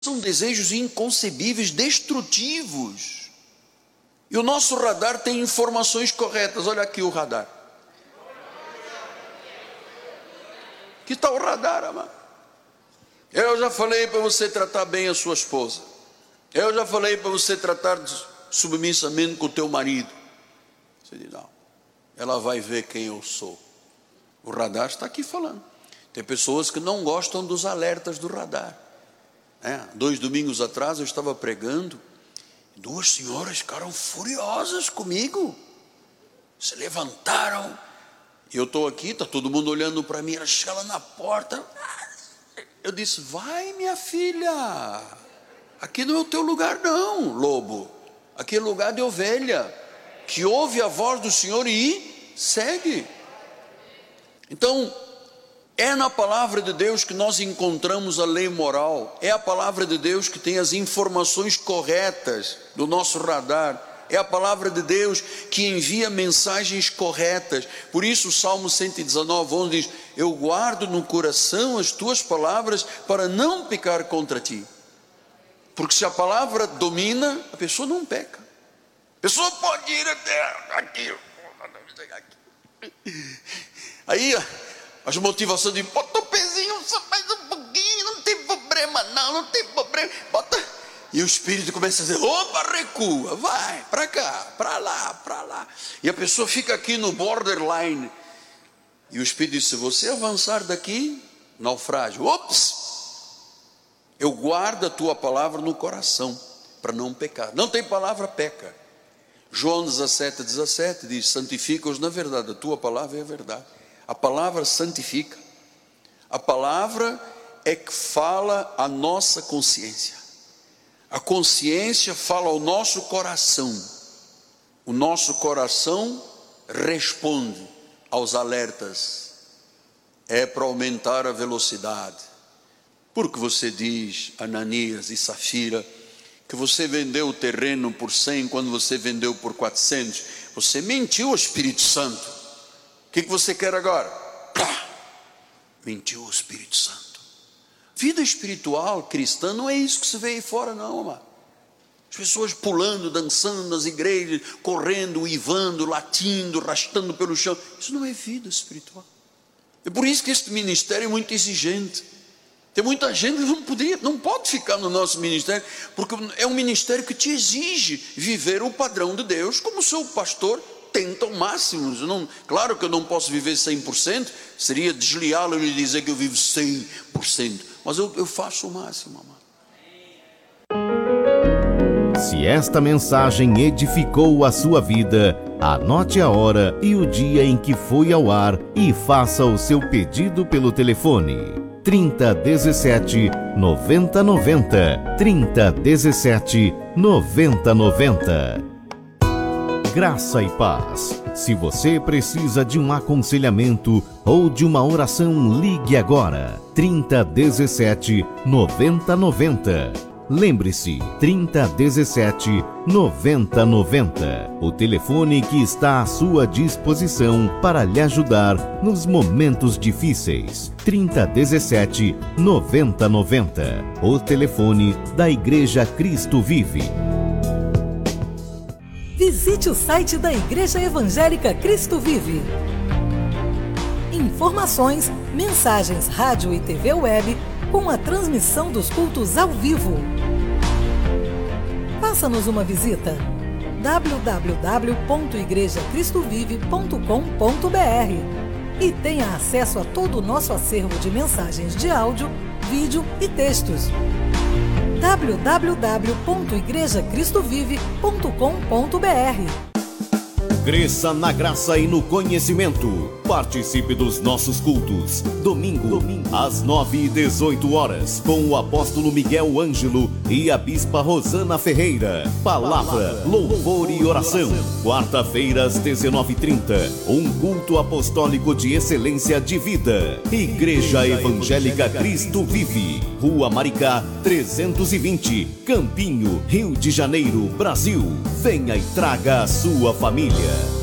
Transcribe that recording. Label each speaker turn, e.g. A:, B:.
A: São desejos inconcebíveis, destrutivos. E o nosso radar tem informações corretas. Olha aqui o radar. Que tal o radar, amado? Eu já falei para você tratar bem a sua esposa. Eu já falei para você tratar submissamente com o teu marido. Você diz, não, ela vai ver quem eu sou. O radar está aqui falando. Tem pessoas que não gostam dos alertas do radar. 2 domingos atrás eu estava pregando, 2 senhoras ficaram furiosas comigo, se levantaram, e eu estou aqui, está todo mundo olhando para mim, ela chega lá na porta, eu disse, vai minha filha, aqui não é o teu lugar não, lobo, aqui é lugar de ovelha, que ouve a voz do Senhor e segue. Então, é na palavra de Deus que nós encontramos a lei moral, é a palavra de Deus que tem as informações corretas do nosso radar, é a palavra de Deus que envia mensagens corretas. Por isso o Salmo 119:11 diz, eu guardo no coração as tuas palavras para não pecar contra ti. Porque se a palavra domina, a pessoa não peca. A pessoa pode ir até aqui. Aí as motivações de bota o pezinho só mais um pouquinho, não tem problema não tem problema, bota. E o Espírito começa a dizer, opa, recua, vai, para cá, para lá. E a pessoa fica aqui no borderline. E o Espírito diz, se você avançar daqui, naufrágio, ops, eu guardo a tua palavra no coração, para não pecar. Não tem palavra, peca. João 17:17 diz, santifica-os na verdade, a tua palavra é a verdade. A palavra santifica. A palavra é que fala a nossa consciência. A consciência fala ao nosso coração. O nosso coração responde aos alertas. É para aumentar a velocidade. Porque você diz, Ananias e Safira, que você vendeu o terreno por 100 quando você vendeu por 400. Você mentiu ao Espírito Santo. O que você quer agora? Mentiu o Espírito Santo. Vida espiritual cristã não é isso que se vê aí fora não, amado. As pessoas pulando, dançando nas igrejas, correndo, uivando, latindo, arrastando pelo chão. Isso não é vida espiritual. É por isso que este ministério é muito exigente. Tem muita gente que não pode ficar no nosso ministério, porque é um ministério que te exige viver o padrão de Deus, como seu pastor tenta ao máximo. Claro que eu não posso viver 100%, seria desleal eu lhe dizer que eu vivo 100%, mas eu faço o máximo, amado.
B: Se esta mensagem edificou a sua vida, anote a hora e o dia em que foi ao ar e faça o seu pedido pelo telefone 3017 9090, 3017 9090. Graça e paz. Se você precisa de um aconselhamento ou de uma oração, ligue agora 3017 9090. Lembre-se, 3017 9090. O telefone que está à sua disposição para lhe ajudar nos momentos difíceis. 3017 9090. O telefone da Igreja Cristo Vive.
C: Visite o site da Igreja Evangélica Cristo Vive. Informações, mensagens, rádio e TV web com a transmissão dos cultos ao vivo. Faça-nos uma visita. www.igrejacristovive.com.br e tenha acesso a todo o nosso acervo de mensagens de áudio, vídeo e textos. www.igrejacristovive.com.br.
B: Cresça na graça e no conhecimento. Participe dos nossos cultos. Domingo, às 9h18, com o apóstolo Miguel Ângelo e a bispa Rosana Ferreira. Palavra, louvor e oração. Quarta-feira, às 19h30, um culto apostólico de excelência de vida. Igreja Evangélica Cristo Vive. Rua Maricá, 320, Campinho, Rio de Janeiro, Brasil. Venha e traga a sua família.